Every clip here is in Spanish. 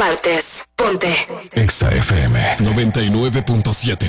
partes. Ponte Exa FM 99.7.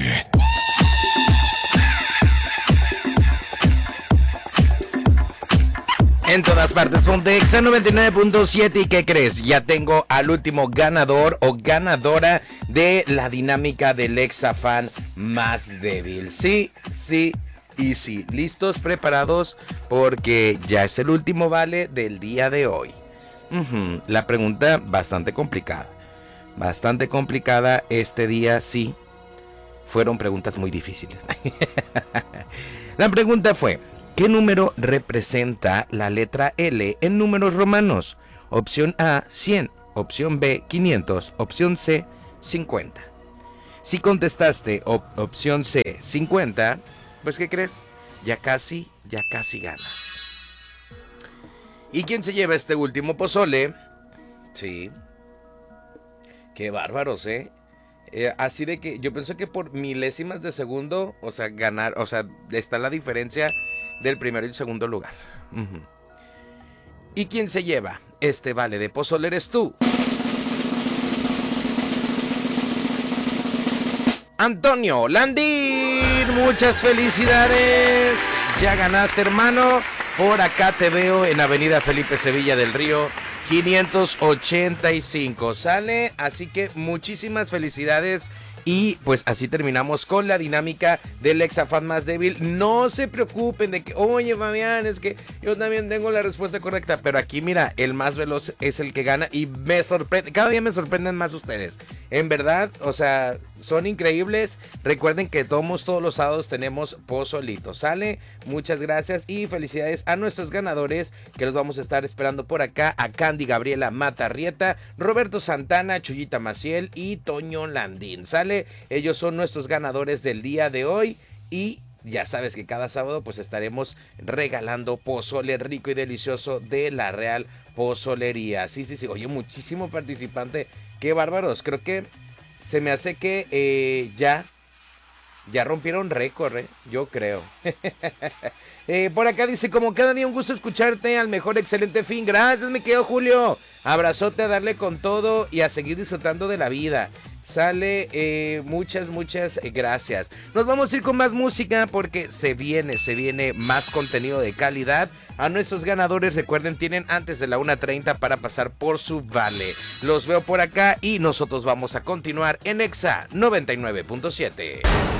En todas partes, ponte Exa 99.7. ¿Y qué crees? Ya tengo al último ganador o ganadora de la dinámica del Exa Fan más débil. Sí, sí y sí. ¿Listos? ¿Preparados? Porque ya es el último vale del día de hoy. La pregunta bastante complicada. Bastante complicada este día, sí. Fueron preguntas muy difíciles. La pregunta fue: ¿qué número representa la letra L en números romanos? Opción A, 100. Opción B, 500. Opción C, 50. Si contestaste opción C, 50, pues ¿qué crees? Ya casi ganas. ¿Y quién se lleva este último pozole? Sí. Qué bárbaros, ¿eh? Así de que yo pienso que por milésimas de segundo, o sea, ganar, o sea, está la diferencia del primero y el segundo lugar. ¿Y quién se lleva este vale de pozole? Eres tú, Antonio Landín. Muchas felicidades. Ya ganaste, hermano. Por acá te veo en Avenida Felipe Sevilla del Río 585. Sale, así que muchísimas felicidades. Y pues así terminamos con la dinámica del Exa Fan más débil. No se preocupen de que, oye, Fabián, es que yo también tengo la respuesta correcta. Pero aquí, mira, el más veloz es el que gana. Y me sorprende, cada día me sorprenden más ustedes. En verdad, o sea, son increíbles. Recuerden que todos los sábados tenemos pozolito. ¿Sale? Muchas gracias y felicidades a nuestros ganadores, que los vamos a estar esperando por acá. A Candy Gabriela Matarrieta, Roberto Santana, Chuyita Maciel y Toño Landín. ¿Sale? Ellos son nuestros ganadores del día de hoy. Y ya sabes que cada sábado pues estaremos regalando pozole rico y delicioso de la Real Pozolería. Sí. Oye, muchísimo participante. Qué bárbaros. Creo que se me hace que ya rompieron récord, yo creo. Por acá dice: como cada día un gusto escucharte, al mejor excelente fin. Gracias, mi querido Julio. Abrazote, a darle con todo y a seguir disfrutando de la vida. Sale, muchas gracias. Nos vamos a ir con más música porque se viene más contenido de calidad. A nuestros ganadores, recuerden, tienen antes de la 1:30 para pasar por su vale. Los veo por acá y nosotros vamos a continuar en Exa 99.7.